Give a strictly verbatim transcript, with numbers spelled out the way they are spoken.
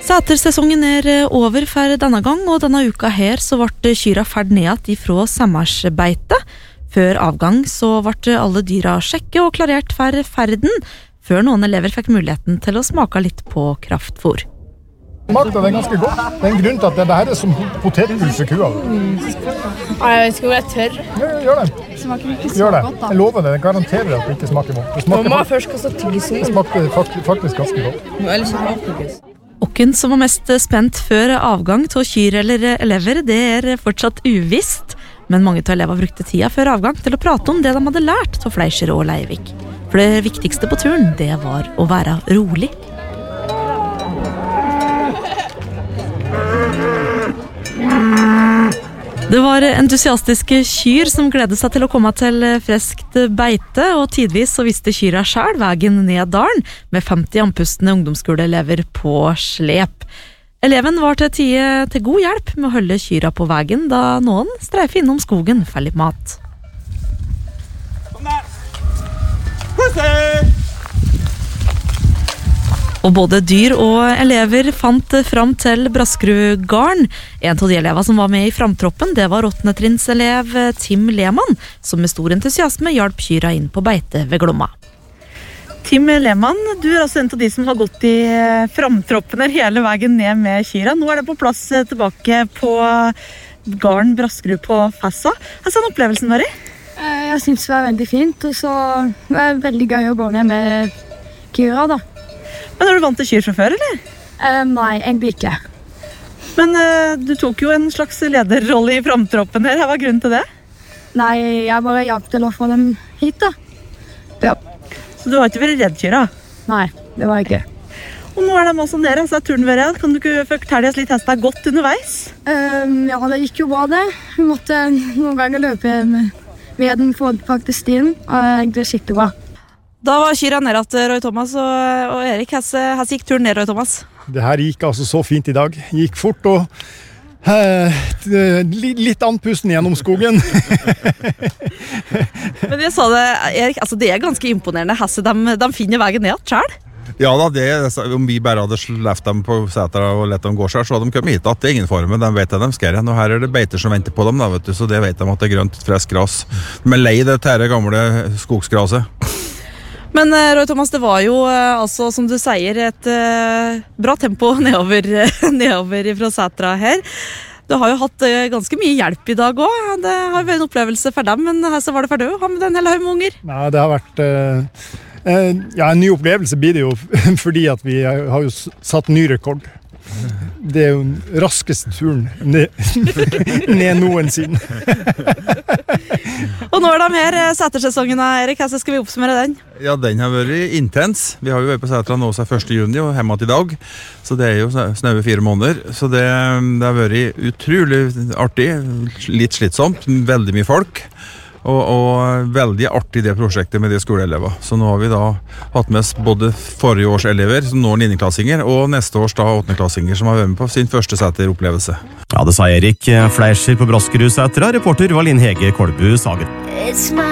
Sætersesongen er over for denne gang, og denne uka her så ble kyra ferd ned ifra sommersbeite. Før avgang så ble alle dyra sjekket og klarert for ferden, før noen elever fikk muligheten til å smake litt på kraftfôr. Smakte det ganske godt. Det er en grunn til at det her er som potetmus i kua. Mm. Jeg skal være tørr. Ja, gjør det. Smaker ikke så gjør det. godt da. Jeg lover det, jeg garanterer at det ikke smaker godt. Det smaker, Mamma først kastet tyggisen. det smakte faktisk, faktisk ganske godt. Eller så tyggis. Hvem som var mest spent før avgang til kyr eller elever, det er fortsatt uvisst. Men mange av elever brukte tida før avgang til å prate om det de hadde lært av Fleischer og Leivik. For det viktigste på turen, det var å være rolig. Det var entusiastiske kyr som gledet seg til å komme til freskt beite, og tidvis så visste kyra selv veien ned dalen, med femti andpustne ungdomsskoleelever på slep. Eleven var til tide til god hjelp med å holde kyra på veien, da noen streifer innom skogen for litt mat. Kom der! Pussy! Og både dyr og elever fant fram til Braskerudgarden. En av de elever som var med i framtroppen, det var åttende trinnselev Tim Lehmann, som med stor entusiasme hjalp kyra inn på beite ved Glomma. Tim Lehmann, du er altså en av de som har gått i framtroppen hele veien ned med kyra. Nå er det på plass tilbake på garden Braskerud på Fassa. Hva er opplevelsen var i? Jeg synes det var veldig fint, og så var det veldig gøy å gå ned med kyra da. Men er du vant til kyr fra før, eller? Uh, nei, egentlig ikke. Men uh, du tok jo en slags lederrolle i framtroppen her. Hva var grunnen til det? Nei, jeg bare hjalp til å få dem hit da. Ja. Så du har ikke vært redd kyra? Nei, det var jeg ikke. Og nå er de også nede, så er turen vært. Kan du ikke fortelle oss litt hest det er godt underveis? Um, ja, det gikk jo bra det. Vi måtte noen ganger løpe med veden for å faktisk stien, og det gikk skikkelig bra. Da var kyra ned til Roy Thomas og, og Erik. Hvordan gikk turen ned, Roy Thomas? Det her gikk altså så fint i dag. Gikk fort og eh, litt andpusten gjennom skogen. Men jeg sa det, Erik, altså det er ganske imponerende. Hasse, de, de finner veien ned selv. Ja da, det, om vi bare hadde sleft dem på setra og lett dem gå selv, så hadde de kommet hit at det er ingen form, men de vet at de skal igjen. Og her er det beiter som venter på dem, da, vet du, så det vet de at det er grønt, frisk gras. De er lei det tære gamle skogsgraset. Men Roy Thomas, det var jo altså, som du sier, et uh, bra tempo nedover, nedover fra setra her. Du har jo hatt uh, ganske mye hjelp i dag også. Det har vært en opplevelse for dem, men her så var det for deg å ha med den hele haug med unger. Nei, det har vært uh, uh, ja, en ny opplevelse blir det jo, fordi at vi har jo satt ny rekord. Det er jo den raskeste turen ned, ned noensinne. Og nå er de her, Sætersesongen, Erik. Hvordan skal vi oppsummere den? Ja, den har vært intens. Vi har jo vært på setra nå siden første juni og hjemme til i dag, så det er jo snaue fire måneder. Så det, det har vært utrolig artig, litt slitsomt, veldig mye folk. Og, og veldig artig det prosjektet med de skoleelever. Så nå har vi da hatt med oss både forrige års elever, som nå er niendeklassinger, og neste års da åttendeklassinger, som har vært med på sin første seteropplevelse. Ja, det sa Erik Fleischer på Braskerud setra. Reporter var Linn Hege Kolbu Sagen.